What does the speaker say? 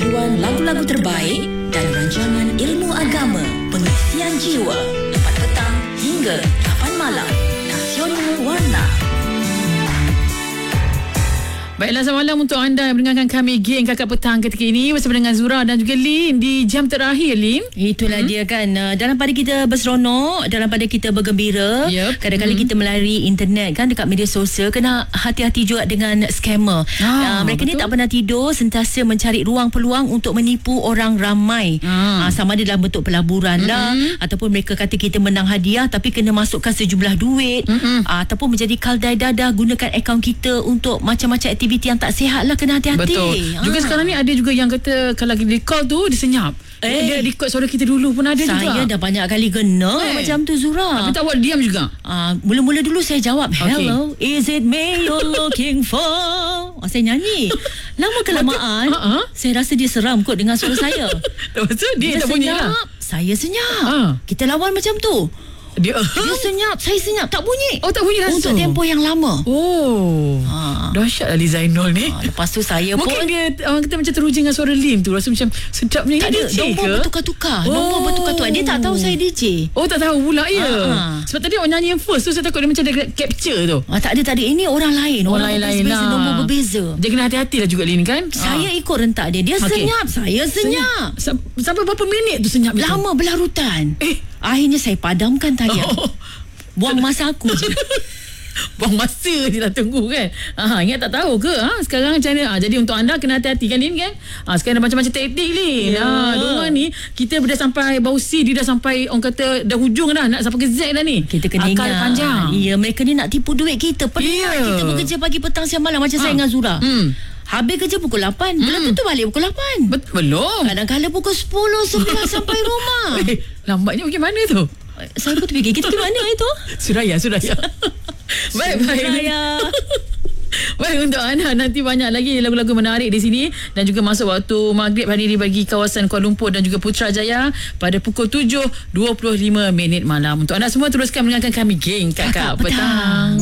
pengetahuan lagu-lagu terbaik dan rancangan ilmu agama, pengisian jiwa, 4 petang hingga 8 malam. Nasional Warna. Baiklah, selamat malam untuk anda yang mendengarkan kami Geng Kakak Petang ketika ini bersama dengan Zura dan juga Lin di jam terakhir, Lin. Itulah dia kan. Dalam pada kita berseronok, dalam pada kita bergembira, kadang-kadang kita melalui internet kan, dekat media sosial, kena hati-hati juga dengan scammer. Mereka ni tak pernah tidur, sentiasa mencari ruang peluang untuk menipu orang ramai. Sama ada dalam bentuk pelaburan lah, ataupun mereka kata kita menang hadiah tapi kena masukkan sejumlah duit, ataupun menjadi kaldai dadah, gunakan akaun kita untuk macam-macam aktiviti yang tak sihat lah. Kena hati-hati. Betul. Juga sekarang ni ada juga yang kata kalau di call tu dia senyap. Dia record suara kita dulu pun ada saya juga. Saya dah banyak kali kena macam tu, Zura. Tapi tak buat diam juga. Mula-mula dulu saya jawab, hello, is it me you're looking for? Saya nyanyi. Lama kelamaan saya rasa dia seram kot dengan suara saya. Lepas tu dia tak bunyi lah. Saya senyap. Kita lawan macam tu. Dia senyap, saya senyap, tak bunyi. Oh, tak bunyi langsung. Untuk tempoh yang lama. Dahsyat Ali Zainul ni. Lepas tu saya mungkin pun dia orang kata macam teruja dengan suara Lim tu. Rasa macam sedapnya. Tak ada, nombor bertukar-tukar. Nombor bertukar-tukar. Dia tak tahu saya DJ. Oh, tak tahu pula ya. Sebab tadi orang nyanyi yang first tu, saya takut dia macam dia capture tu. Tak ada. Ini orang lain. Orang lain lah. Nombor berbeza. Dia kena hati-hati lah juga Lin kan. Saya ikut rentak dia. Dia senyap, saya senyap. Sampai berapa minit tu senyap itu? Lama, berlarutan. Akhirnya saya padamkan talian. Buang masa aku je. Buang masa je lah tunggu kan. Ingat tak tahu ke sekarang macam mana. Jadi untuk anda kena hati-hati kan Lin kan. Sekarang ada macam-macam taktik Lin. Diorang ni kita dah sampai bau C, dia dah sampai orang kata dah hujung dah, nak sampai ke Z dah ni. Kita kena akal ingat panjang. Ya, mereka ni nak tipu duit kita. Penat kita bekerja pagi, petang, siang, malam macam saya dengan Zura. Habis kerja pukul 8, belum tentu balik pukul 8. Belum. Kadang-kadang pukul 10, 11 sampai rumah. Lambatnya pergi mana tu? Saya pun terfikir, kita ke mana itu? Suraya. Baik. Baik, untuk anda nanti banyak lagi lagu-lagu menarik di sini dan juga masuk waktu maghrib hari ini bagi kawasan Kuala Lumpur dan juga Putrajaya pada pukul 7.25 malam. Untuk anda semua teruskan mendengarkan kami Geng Kakak Petang.